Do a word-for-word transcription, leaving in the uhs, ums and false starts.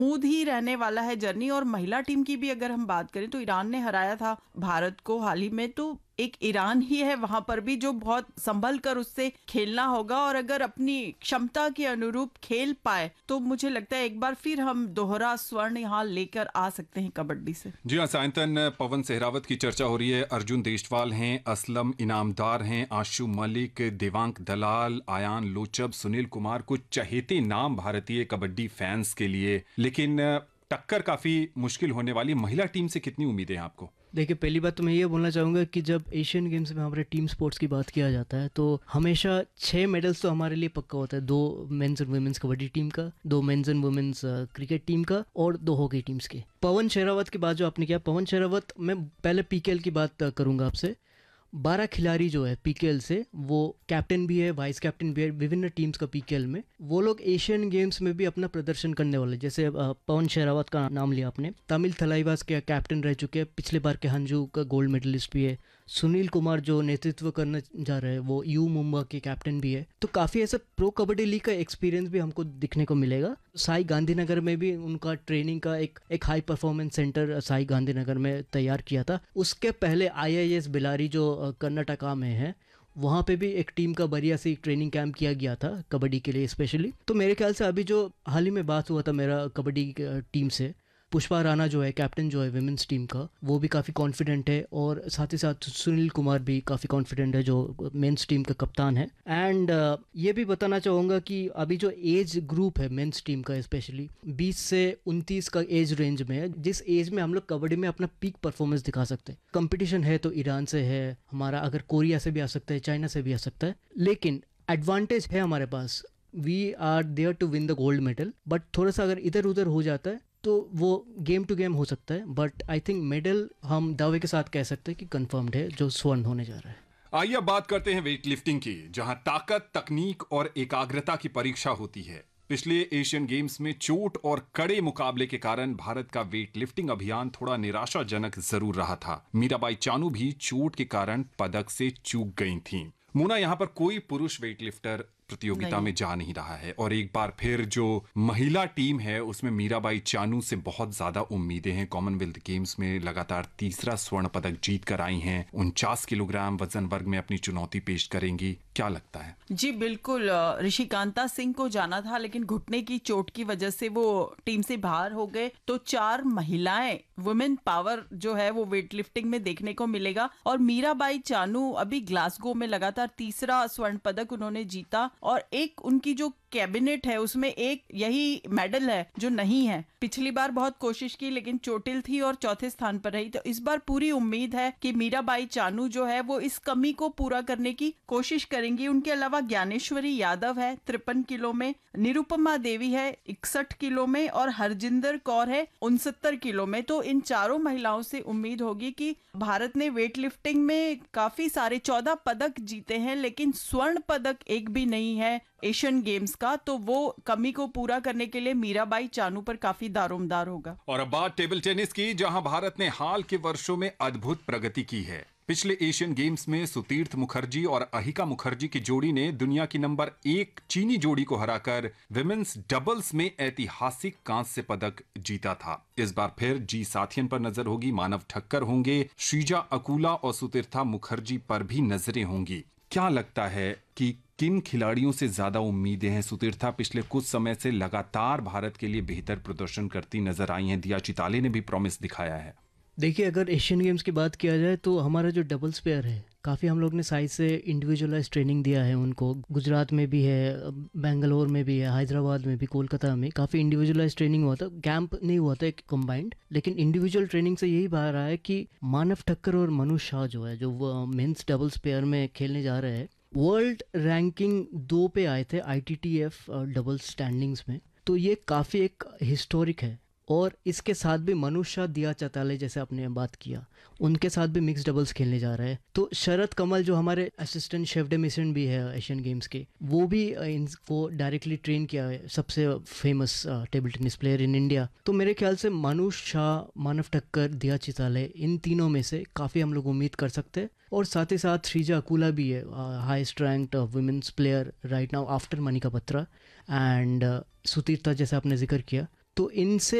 Smooth ही रहने वाला है जर्नी। और महिला टीम की भी अगर हम बात करें तो ईरान ने हराया था भारत को हाल ही में, तो एक ईरान ही है वहां पर भी जो बहुत संभल कर उससे खेलना होगा, और अगर अपनी क्षमता के अनुरूप खेल पाए तो मुझे लगता है एक बार फिर हम दोहरा स्वर्ण यहाँ लेकर आ सकते हैं कबड्डी से। जी हाँ सायंतन, पवन सहरावत की चर्चा हो रही है, अर्जुन देशवाल हैं, असलम इनामदार हैं, आशु मलिक, देवांक दलाल, आयान लोचब, सुनील कुमार, कुछ चहेते नाम भारतीय कबड्डी फैंस के लिए, लेकिन टक्कर काफी मुश्किल होने वाली। महिला टीम से कितनी उम्मीदें हैं आपको? देखिए, पहली बात तो मैं ये बोलना चाहूँगा कि जब एशियन गेम्स में हमारे टीम स्पोर्ट्स की बात किया जाता है तो हमेशा छः मेडल्स तो हमारे लिए पक्का होता है। दो mains and women's kabaddi team का, दो mains and women's cricket team का, और दो हॉकी टीम्स के। पवन शेरावत की बात जो आपने किया, पवन शेरावत, मैं पहले पीकेएल की बात करूँगा आपसे। बारह खिलाड़ी जो है पीकेएल से, वो कैप्टन भी है, वाइस कैप्टन भी है विभिन्न टीम्स का पीकेएल में। वो लोग एशियन गेम्स में भी अपना प्रदर्शन करने वाले। जैसे पवन शेरावत का नाम लिया आपने, तमिल थलाइवास के कैप्टन रह चुके हैं, पिछले बार के हंजू का गोल्ड मेडलिस्ट भी है। सुनील कुमार जो नेतृत्व करने जा रहे हैं वो यू मुंबा के कैप्टन भी है। तो काफ़ी ऐसा प्रो कबड्डी लीग का एक्सपीरियंस भी हमको दिखने को मिलेगा। साई गांधीनगर में भी उनका ट्रेनिंग का एक एक high performance centre Sai Gandhinagar में तैयार किया था। उसके पहले आईआईएस बेलारी जो कर्नाटका में है, वहाँ पे भी एक टीम का बढ़िया से ट्रेनिंग कैंप किया गया था कबड्डी के लिए स्पेशली। तो मेरे ख्याल से अभी जो हाल ही में बात हुआ था मेरा कबड्डी टीम से, पुष्पा राणा जो है कैप्टन जो है विमेंस टीम का, वो भी काफ़ी कॉन्फिडेंट है, और साथ ही साथ सुनील कुमार भी काफ़ी कॉन्फिडेंट है जो मेंस टीम का कप्तान है। एंड uh, ये भी बताना चाहूँगा कि अभी जो एज ग्रुप है मेंस टीम का स्पेशली बीस से उनतीस का एज रेंज में है, जिस एज में हम लोग कबड्डी में अपना पीक परफॉर्मेंस दिखा सकते हैं। कंपटीशन है तो ईरान से है हमारा, अगर कोरिया से भी आ सकता है, चाइना से भी आ सकता है, लेकिन एडवांटेज है हमारे पास। We are there to win the gold medal, but थोड़ा सा अगर इधर उधर हो जाता है तो वो गेम टू गेम हो सकता है। बट आई थिंक मेडल हम दावे के साथ कह सकते हैं कि कंफर्म्ड है, जो स्वर्ण होने जा रहा है। आइए अब बात करते हैं वेट लिफ्टिंग की, जहां ताकत, तकनीक और एकाग्रता की परीक्षा होती है। पिछले एशियन गेम्स में चोट और कड़े मुकाबले के कारण भारत का वेट लिफ्टिंग अभियान थोड़ा निराशाजनक जरूर रहा था। मीराबाई चानू भी चोट के कारण पदक से चूक गई थीं। मोना, यहाँ पर कोई पुरुष वेटलिफ्टर प्रतियोगिता में जा नहीं रहा है, और एक बार फिर जो महिला टीम है उसमें मीराबाई चानू से बहुत ज्यादा उम्मीदें हैं। कॉमनवेल्थ गेम्स में लगातार तीसरा स्वर्ण पदक जीत कर आई हैं, उनचास किलोग्राम वजन वर्ग में अपनी चुनौती पेश करेंगी। क्या लगता है? जी बिल्कुल, ऋषिकांता सिंह को जाना था लेकिन घुटने की चोट की वजह से वो टीम से बाहर हो गए। तो चार महिलाएं, वुमेन पावर जो है वो वेटलिफ्टिंग में देखने को मिलेगा। और मीराबाई चानू अभी ग्लासगो में लगातार तीसरा स्वर्ण पदक उन्होंने जीता, और एक उनकी जो कैबिनेट है उसमें एक यही मेडल है जो नहीं है। पिछली बार बहुत कोशिश की लेकिन चोटिल थी और चौथे स्थान पर रही। तो इस बार पूरी उम्मीद है कि मीराबाई चानू जो है वो इस कमी को पूरा करने की कोशिश करेंगी। उनके अलावा ज्ञानेश्वरी यादव है तिरपन किलो में, निरुपमा देवी है इकसठ किलो में, और हरजिंदर कौर है उनसत्तर किलो में। तो इन चारों महिलाओं से उम्मीद होगी कि भारत ने वेटलिफ्टिंग में काफी सारे चौदह पदक जीते हैं लेकिन स्वर्ण पदक एक भी नहीं है एशियन गेम्स का। तो वो कमी को पूरा करने के लिए मीराबाई चानू पर काफी दारोमदार होगा। और अब बात टेबल टेनिस की, जहां भारत ने हाल के वर्षों में अद्भुत प्रगति की है। पिछले एशियन गेम्स में सुतीर्थ मुखर्जी और अहिका मुखर्जी की जोड़ी ने दुनिया की नंबर एक चीनी जोड़ी को हराकर विमेंस डबल्स में ऐतिहासिक कांस्य पदक जीता था। इस बार फिर जी साथियन पर नजर होगी, मानव ठक्कर होंगे, श्रीजा अकुला और सुतीर्था मुखर्जी पर भी नजरें होंगी। क्या लगता है कि किन खिलाड़ियों से ज्यादा उम्मीदें हैं? सुतीर्था पिछले कुछ समय से लगातार भारत के लिए बेहतर प्रदर्शन करती नजर आई हैं, दिया चिताले ने भी प्रॉमिस दिखाया है। देखिए, अगर एशियन गेम्स की बात किया जाए तो हमारा जो डबल्स पेयर है, काफ़ी हम लोग ने साइड से इंडिविजुअलाइज ट्रेनिंग दिया है उनको। गुजरात में भी है, बेंगलोर में भी है, हैदराबाद में भी, कोलकाता में काफ़ी इंडिविजुअलाइज ट्रेनिंग हुआ था। कैंप नहीं हुआ था एक कंबाइंड, लेकिन इंडिविजुअल ट्रेनिंग से यही बाहर आया कि मानव ठक्कर और मनु शाह जो है, जो मेंस डबल्स पेयर में खेलने जा रहे हैं, वर्ल्ड रैंकिंग दो पे आए थे आईटीटीएफ डबल स्टैंडिंग्स में। तो ये काफ़ी एक हिस्टोरिक है। और इसके साथ भी मनु शाह, दिया चताले जैसे आपने बात किया, उनके साथ भी मिक्स डबल्स खेलने जा रहे हैं। तो शरद कमल जो हमारे असिस्टेंट शेफ डे मिशन भी है एशियन गेम्स के, वो भी इनको डायरेक्टली ट्रेन किया है, सबसे famous table tennis player in India. तो मेरे ख्याल से मनु शाह, मानव ठक्कर, दिया चिताले, इन तीनों में से काफ़ी हम लोग उम्मीद कर सकते हैं। और साथ ही साथ श्रीजा अकुला भी है, highest ranked women's player right now after Manika Batra, and Sutirtha जैसे आपने जिक्र किया। तो इनसे